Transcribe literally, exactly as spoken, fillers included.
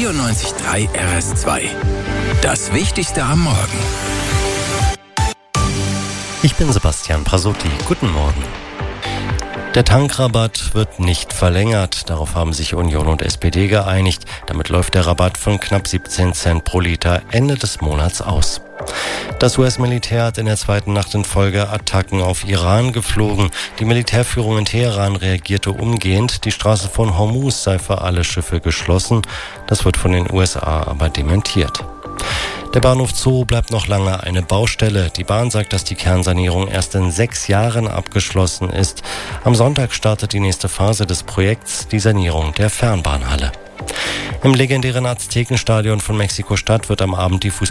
vierundneunzig Komma drei R S zwei. Das Wichtigste am Morgen. Ich bin Sebastian Prasotti. Guten Morgen. Der Tankrabatt wird nicht verlängert. Darauf haben sich Union und S P D geeinigt. Damit läuft der Rabatt von knapp siebzehn Cent pro Liter Ende des Monats aus. Das U S-Militär hat in der zweiten Nacht in Folge Attacken auf Iran geflogen. Die Militärführung in Teheran reagierte umgehend. Die Straße von Hormuz sei für alle Schiffe geschlossen. Das wird von den U S A aber dementiert. Der Bahnhof Zoo bleibt noch lange eine Baustelle. Die Bahn sagt, dass die Kernsanierung erst in sechs Jahren abgeschlossen ist. Am Sonntag startet die nächste Phase des Projekts, die Sanierung der Fernbahnhalle. Im legendären Aztekenstadion von Mexiko-Stadt wird am Abend die Fußball